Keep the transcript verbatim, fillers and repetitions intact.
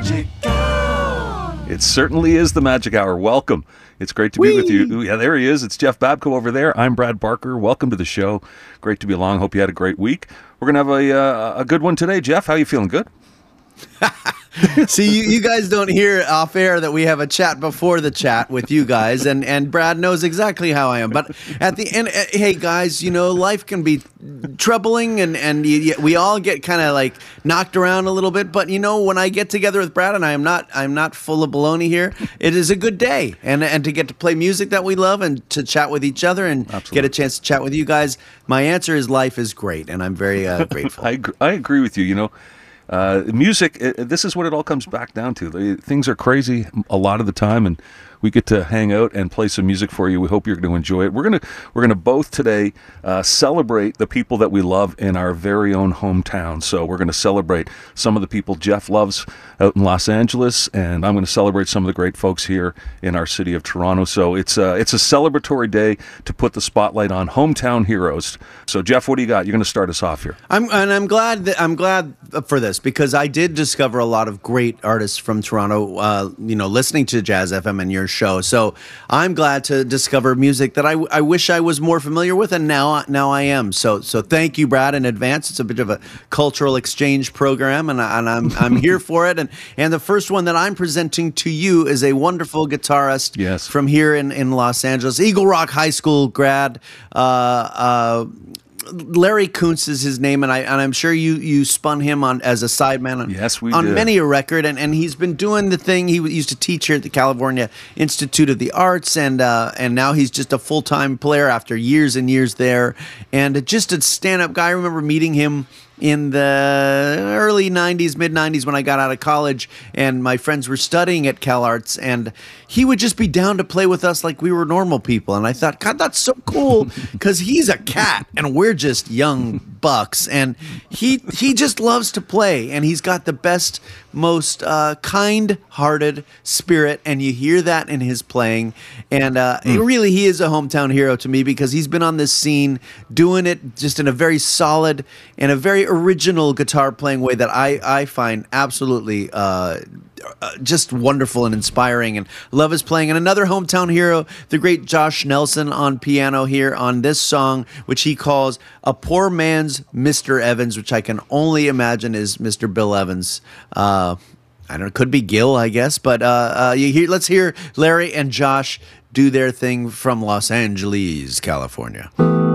magic hour. It certainly is the magic hour. Welcome. It's great to Whee! be with you. Yeah, there he is. It's Jeff Babko over there. I'm Brad Barker. Welcome to the show. Great to be along. Hope you had a great week. We're going to have a, uh, a good one today. Jeff, how you feeling? Good? See, you, you guys don't hear off air that we have a chat before the chat with you guys, and, and Brad knows exactly how I am. But at the end, uh, hey guys, you know, life can be troubling, and, and you, you, we all get kind of like knocked around a little bit. But you know, when I get together with Brad, and I am not, I'm not full of baloney here, it is a good day, and and to get to play music that we love, and to chat with each other, and Absolutely. get a chance to chat with you guys. My answer is life is great, and I'm very uh, grateful. I, agr- I agree with you. You know, uh, music, uh, this is what it all comes back down to. The, things are crazy a lot of the time, and we get to hang out and play some music for you. We hope you're going to enjoy it. We're going to we're going to both today uh, celebrate the people that we love in our very own hometown. So we're going to celebrate some of the people Jeff loves out in Los Angeles, and I'm going to celebrate some of the great folks here in our city of Toronto. So it's a, it's a celebratory day to put the spotlight on hometown heroes. So Jeff, what do you got? You're going to start us off here. I'm and I'm glad that I'm glad for this, because I did discover a lot of great artists from Toronto. Uh, you know, listening to Jazz F M and your show, so I'm glad to discover music that I, I wish I was more familiar with, and now now I am. So so thank you, Brad, in advance. It's a bit of a cultural exchange program, and, I, and I'm I'm here for it. And and the first one that I'm presenting to you is a wonderful guitarist Yes. from here in in Los Angeles, Eagle Rock High School grad. Uh, uh, Larry Kuntz is his name, and I and I'm sure you you spun him on as a sideman on, Yes, we on did. many a record, and, and he's been doing the thing. He used to teach here at the California Institute of the Arts, and uh, and now he's just a full time player after years and years there, and just a stand up guy. I remember meeting him in the early nineties, mid nineties, when I got out of college, and my friends were studying at Cal Arts, and he would just be down to play with us like we were normal people. And I thought, God, that's so cool, because he's a cat and we're just young bucks, and he he just loves to play, and he's got the best, most uh, kind-hearted spirit, and you hear that in his playing. And uh, Mm. really, he is a hometown hero to me, because he's been on this scene doing it just in a very solid and a very original guitar playing way that I, I find absolutely uh, uh, just wonderful and inspiring, and love his playing. And another hometown hero, the great Josh Nelson on piano here on this song, which he calls A Poor Man's Mister Evans, which I can only imagine is Mister Bill Evans. Uh, I don't know, could be Gil, I guess, but uh, uh, you hear, let's hear Larry and Josh do their thing from Los Angeles, California.